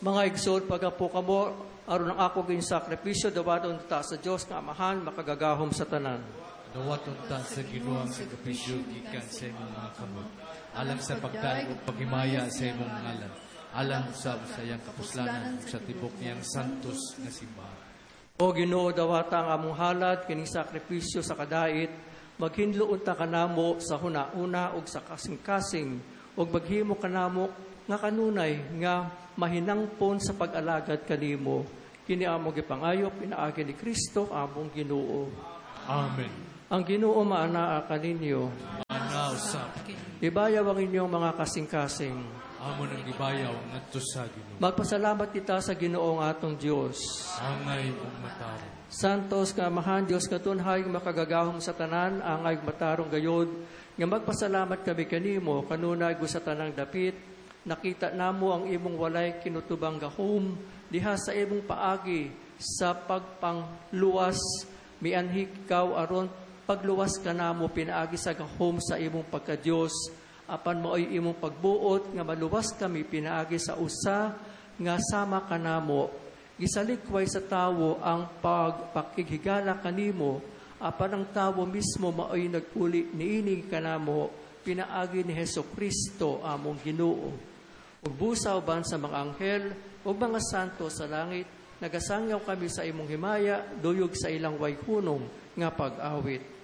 Mga igsoon, pagapo kamo, aron ang ako gayong sakripisyo, dawaton ta sa Diyos nga Amahan, makagagahom sa tanan. Dawaton ta sa ginuang sakripisyo, gikan sa imong mga kamot. Alang sa pagdaan o paghimaya sa imong ngalan. Alang sa sayang kapuslanan sa tibok niyang santos nga simbahan. O Ginoo, dawata ang among halad, kining sakripisyo sa kadait, maghinloon ta kanamo sa huna-una o sa kasing-kasing, o maghimo kanamo nga kanunay nga mahinangpon sa pag-alagad kanimo. Kini among gipangayo pinaagi ni Kristo among Ginoo. Amen. Ang Ginoo maanaa kaninyo. Anaw sa Ibayaw ang inyong mga kasing-kasing. amon ang gibayaw ngadto sa Ginoo. Magpasalamat kita sa Ginoo nga atong Dios. Angay ug matarong. Santos nga Amahan Dios katunhay makagagahom sa tanan, angay matarong gayod nga magpasalamat kami kanimo kanunay sa tanang dapit. Nakita namo ang imong walay kinutubang gahom diha sa imong paagi sa pagpangluwas, mianhi ikaw aron pagluwas ka namo pinaagi sa gahom sa imong pagka-Dios. Apan mo'y imong pagbuot nga maluwas kami pinaagi sa usa nga sama kanamo. Gisalikway sa tawo ang pagpakighigala kanimo, apan ang tawo mismo maoy naguli niini kanamo pinaagi ni Hesukristo among Ginoo. Ug busa uban sa mga anghel ug mga santo sa langit, nagasangyaw kami sa imong himaya, duyog sa ilang wayhunong nga pag-awit.